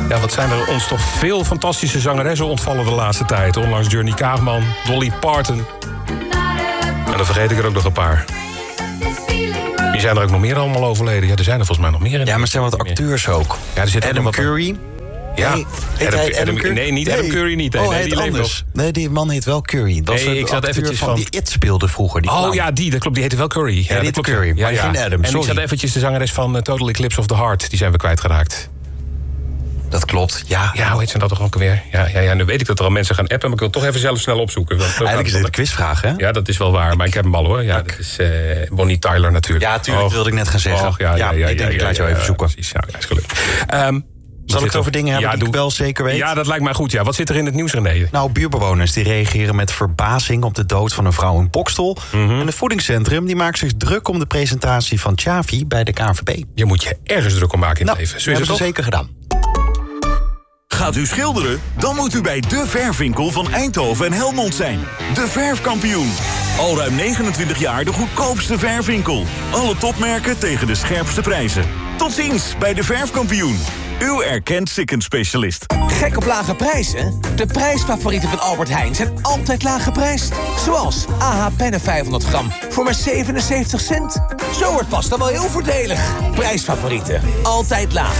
Ja, wat zijn er ons toch veel fantastische zangeressen ontvallen de laatste tijd. Onlangs Johnny Kaagman, Dolly Parton. En dan vergeet ik er ook nog een paar. Die zijn er ook nog meer allemaal overleden. Ja, er zijn er volgens mij nog meer. Ja, maar er zijn wat acteurs ook. Ja, er zit Adam Curry. Ja, Adam Curry? Nee, niet Adam Curry niet. Nee, hij heet anders. Nee, die man heet wel Curry. Dat ik zat eventjes van die It speelde vroeger. Die clown. ja, dat klopt. Die heette wel Curry. Ja, die heette Curry, maar geen Adam. En ik zat eventjes de zangeres van Total Eclipse of the Heart. Die zijn we kwijtgeraakt. Dat klopt, ja. Ja, hoe heet ze dat toch ook alweer? Ja, nu weet ik dat er al mensen gaan appen, maar ik wil toch even zelf snel opzoeken. Eigenlijk is dit een quizvraag, hè? Ja, dat is wel waar, maar ik heb hem al, hoor. Ja, dat is Bonnie Tyler natuurlijk. Ja, tuurlijk, wilde ik net gaan zeggen. Ik laat jou even zoeken. Precies, ja, is gelukt. Zal ik het over dingen hebben die ik wel zeker weet? Ja, dat lijkt mij goed, ja. Wat zit er in het nieuws, René? Nou, buurbewoners die reageren met verbazing op de dood van een vrouw in Boxtel. En het voedingscentrum die maakt zich druk om de presentatie van Xavi bij de KNVB. Je moet je ergens druk om maken in het leven. Dat hebben ze zeker gedaan. Gaat u schilderen? Dan moet u bij De Verfwinkel van Eindhoven en Helmond zijn. De Verfkampioen. Al ruim 29 jaar de goedkoopste verfwinkel. Alle topmerken tegen de scherpste prijzen. Tot ziens bij De Verfkampioen. Uw erkend Sikken-specialist. Gek op lage prijzen? De prijsfavorieten van Albert Heijn zijn altijd laag geprijsd. Zoals AH Pennen 500 gram voor maar 77 cent. Zo wordt pasta wel heel voordelig. Prijsfavorieten, altijd laag.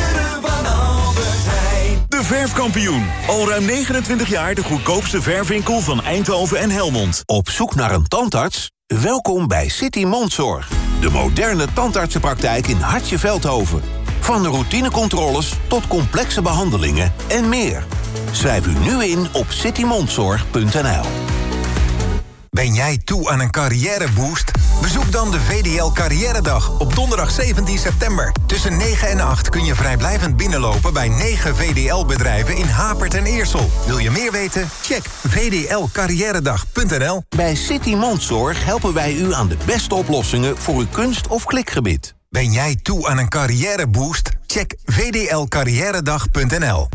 De Verfkampioen. Al ruim 29 jaar de goedkoopste verfwinkel van Eindhoven en Helmond. Op zoek naar een tandarts? Welkom bij City Mondzorg. De moderne tandartsenpraktijk in Hartje Veldhoven. Van routinecontroles tot complexe behandelingen en meer. Schrijf u nu in op citymondzorg.nl. Ben jij toe aan een carrièreboost? Bezoek dan de VDL Carrièredag op donderdag 17 september. Tussen 9 en 8 kun je vrijblijvend binnenlopen bij 9 VDL-bedrijven in Hapert en Eersel. Wil je meer weten? Check vdlcarrièredag.nl. Bij City Mondzorg helpen wij u aan de beste oplossingen voor uw kunst- of klikgebied. Ben jij toe aan een carrièreboost? Check vdlcarrièredag.nl.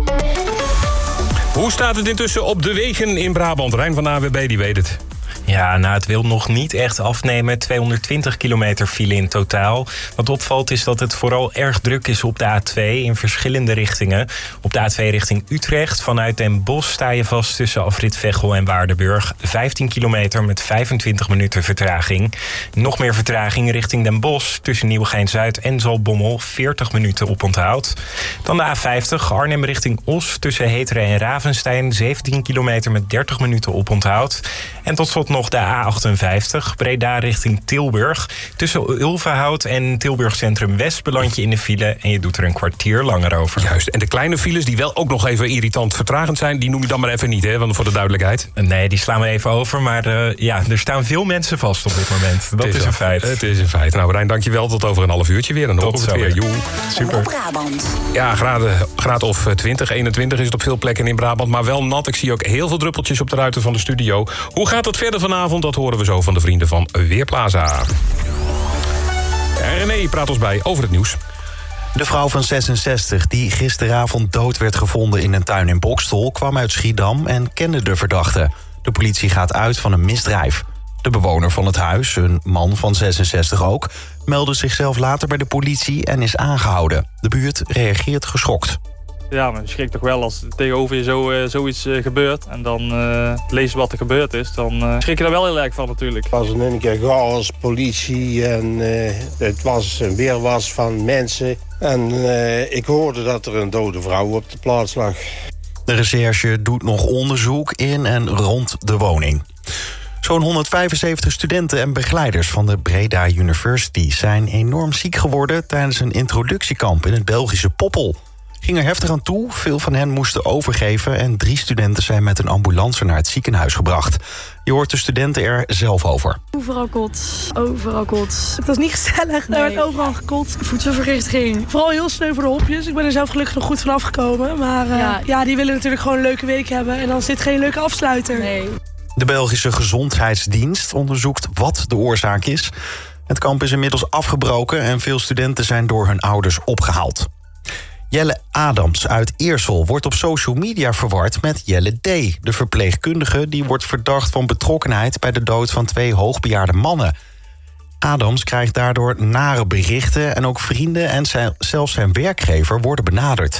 Hoe staat het intussen op de wegen in Brabant? Rijn van AWB, die weet het. Ja, nou, het wil nog niet echt afnemen. 220 kilometer file in totaal. Wat opvalt is dat het vooral erg druk is op de A2 in verschillende richtingen. Op de A2 richting Utrecht. Vanuit Den Bosch sta je vast tussen afrit Veghel en Waardenburg. 15 kilometer met 25 minuten vertraging. Nog meer vertraging richting Den Bosch. Tussen Nieuwegein-Zuid en Zaltbommel. 40 minuten oponthoud. Dan de A50 Arnhem richting Os. Tussen Heteren en Ravenstein. 17 kilometer met 30 minuten oponthoud. En tot slot nog de A58, Breda richting Tilburg. Tussen Ulverhout en Tilburg Centrum West beland je in de file en je doet er een kwartier langer over. Juist, en de kleine files die wel ook nog even irritant vertragend zijn, die noem je dan maar even niet, hè? Want voor de duidelijkheid. Nee, die slaan we even over, maar er staan veel mensen vast op dit moment. Dat is een feit. Het is een feit. Nou, Rijn, dankjewel. Tot over een half uurtje weer. En dan horen we het weer. Joe. Super. Brabant. Ja, graad of 20, 21 is het op veel plekken in Brabant, maar wel nat. Ik zie ook heel veel druppeltjes op de ruiten van de studio. Hoe gaat het verder vanavond? Dat horen we zo van de vrienden van Weerplaza. René praat ons bij over het nieuws. De vrouw van 66, die gisteravond dood werd gevonden in een tuin in Boxtel, kwam uit Schiedam en kende de verdachte. De politie gaat uit van een misdrijf. De bewoner van het huis, een man van 66 ook, meldde zichzelf later bij de politie en is aangehouden. De buurt reageert geschokt. Ja, maar je schrikt toch wel als tegenover je zoiets gebeurt en dan lees wat er gebeurd is, dan schrik je er wel heel erg van natuurlijk. Het was in een keer chaos, politie en het was een weerwas van mensen. En ik hoorde dat er een dode vrouw op de plaats lag. De recherche doet nog onderzoek in en rond de woning. Zo'n 175 studenten en begeleiders van de Breda University zijn enorm ziek geworden tijdens een introductiekamp in het Belgische Poppel. Ging er heftig aan toe, veel van hen moesten overgeven en 3 studenten zijn met een ambulance naar het ziekenhuis gebracht. Je hoort de studenten er zelf over. Overal kots, overal kots. Het was niet gezellig, er werd overal gekotst. Voedselvergiftiging. Vooral heel sneu voor de hopjes. Ik ben er zelf gelukkig nog goed van afgekomen. Maar ja, die willen natuurlijk gewoon een leuke week hebben en dan is dit geen leuke afsluiter. Nee. De Belgische Gezondheidsdienst onderzoekt wat de oorzaak is. Het kamp is inmiddels afgebroken en veel studenten zijn door hun ouders opgehaald. Jelle Adams uit Eersel wordt op social media verward met Jelle D., de verpleegkundige die wordt verdacht van betrokkenheid bij de dood van 2 hoogbejaarde mannen. Adams krijgt daardoor nare berichten en ook vrienden en zelfs zijn werkgever worden benaderd.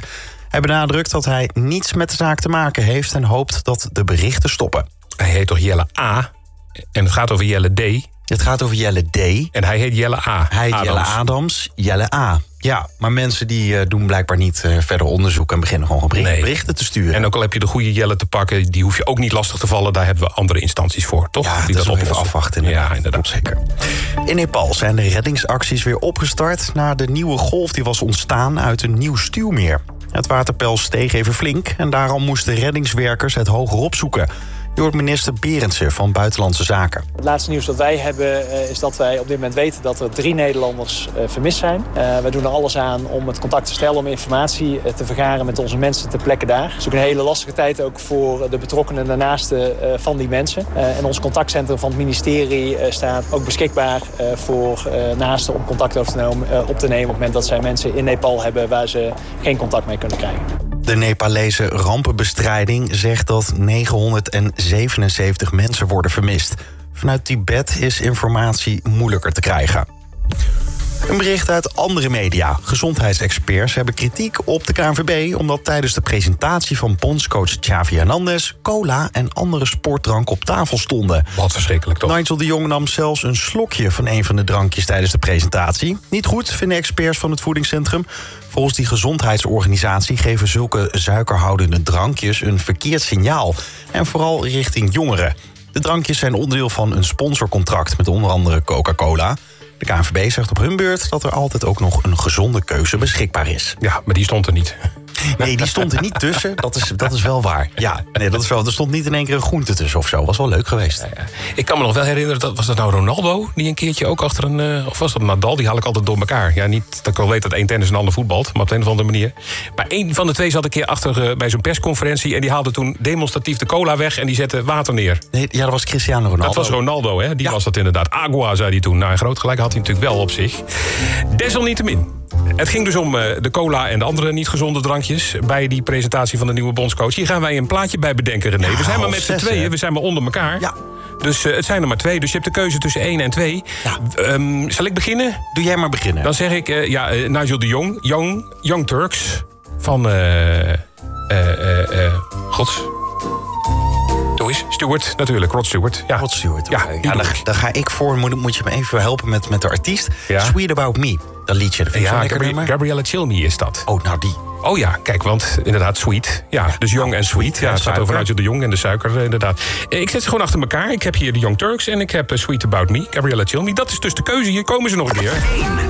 Hij benadrukt dat hij niets met de zaak te maken heeft en hoopt dat de berichten stoppen. Hij heet toch Jelle A? En het gaat over Jelle D. Het gaat over Jelle D. En hij heet Jelle A. Hij heet Jelle Adams, Jelle A. Ja, maar mensen die doen blijkbaar niet verder onderzoek en beginnen gewoon berichten te sturen. En ook al heb je de goede Jelle te pakken, die hoef je ook niet lastig te vallen. Daar hebben we andere instanties voor, toch? Ja, die dat is even afwachten. Ja, inderdaad. Zeker. In Nepal zijn de reddingsacties weer opgestart na de nieuwe golf die was ontstaan uit een nieuw stuwmeer. Het waterpeil steeg even flink en daarom moesten reddingswerkers het hoger opzoeken. Je hoort minister Berendsen van Buitenlandse Zaken. Het laatste nieuws dat wij hebben is dat wij op dit moment weten dat er 3 Nederlanders vermist zijn. Wij doen er alles aan om het contact te stellen, om informatie te vergaren met onze mensen ter plekke daar. Het is ook een hele lastige tijd ook voor de betrokkenen en de naasten van die mensen. En ons contactcentrum van het ministerie staat ook beschikbaar voor naasten om contact op te nemen op het moment dat zij mensen in Nepal hebben waar ze geen contact mee kunnen krijgen. De Nepalese rampenbestrijding zegt dat 977 mensen worden vermist. Vanuit Tibet is informatie moeilijker te krijgen. Een bericht uit andere media. Gezondheidsexperts hebben kritiek op de KNVB... omdat tijdens de presentatie van bondscoach Xavi Hernandez... cola en andere sportdrank op tafel stonden. Wat verschrikkelijk toch? Nigel de Jong nam zelfs een slokje van een van de drankjes tijdens de presentatie. Niet goed, vinden experts van het voedingscentrum. Volgens die gezondheidsorganisatie geven zulke suikerhoudende drankjes een verkeerd signaal. En vooral richting jongeren. De drankjes zijn onderdeel van een sponsorcontract met onder andere Coca-Cola. De KNVB zegt op hun beurt dat er altijd ook nog een gezonde keuze beschikbaar is. Ja, maar die stond er niet. Nee, die stond er niet tussen. Dat is wel waar. Ja, nee, dat is wel. Er stond niet in één keer een groente tussen of zo. Was wel leuk geweest. Ja. Ik kan me nog wel herinneren, was dat nou Ronaldo? Die een keertje ook achter een... Of was dat Nadal? Die haal ik altijd door elkaar. Ja, niet dat ik wel weet dat één tennis en de ander voetbalt. Maar op een of andere manier. Maar één van de twee zat een keer achter bij zo'n persconferentie. En die haalde toen demonstratief de cola weg. En die zette water neer. Nee, ja, dat was Cristiano Ronaldo. Dat was Ronaldo, hè? Die was dat inderdaad. Agua, zei hij toen. Nou, groot gelijk had hij natuurlijk wel op zich. Desalniettemin. Het ging dus om de cola en de andere niet gezonde drankjes... bij die presentatie van de nieuwe bondscoach. Hier gaan wij een plaatje bij bedenken, René. We zijn maar met z'n tweeën, we zijn maar onder elkaar. Ja. Dus het zijn er maar 2, dus je hebt de keuze tussen 1 en 2. Ja. Zal ik beginnen? Doe jij maar beginnen. Dan zeg ik, Nigel de Jong, Young Turks... van, gods... Doe eens, Stewart, natuurlijk, Rod Stewart. Ja. Rod Stewart, okay. Ja, daar ga ik voor. Moet je me even helpen met de artiest. Ja. Sweet About Me, dat liedje. Dat vind ik zo lekker nummer. Gabriella Cilmi is dat. Oh, nou die. Oh ja, kijk, want inderdaad, Sweet. Ja, dus Young en Sweet. Ja, het gaat over Nigel de Jong en de suiker, inderdaad. Ik zet ze gewoon achter elkaar. Ik heb hier de Young Turks en ik heb Sweet About Me, Gabriella Cilmi. Dat is dus de keuze. Hier komen ze nog een keer.